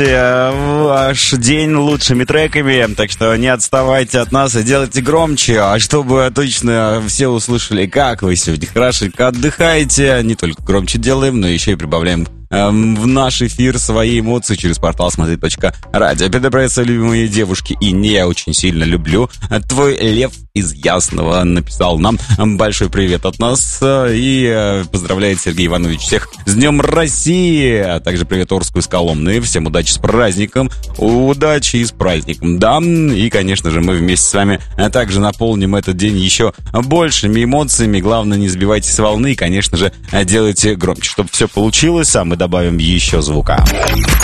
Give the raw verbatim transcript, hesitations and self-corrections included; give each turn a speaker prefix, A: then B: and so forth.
A: ваш день лучшими треками, так что не отставайте от нас и делайте громче, а чтобы точно все услышали, как вы сегодня хорошенько отдыхаете, не только громче делаем, но еще и прибавляем эм, в наш эфир свои эмоции через портал смотри точка радио. Передавайте, любимые девушки, и не я очень сильно люблю. Твой Лев из Ясного написал нам большой привет от нас и поздравляет Сергей Иванович всех с Днем России, а также привет Орску из Коломны. Всем удачи с праздником, удачи и с праздником, да, и, конечно же, мы вместе с вами также наполним этот день еще большими эмоциями. Главное, не сбивайтесь с волны и, конечно же, делайте громче, чтобы все получилось, а мы добавим еще звука.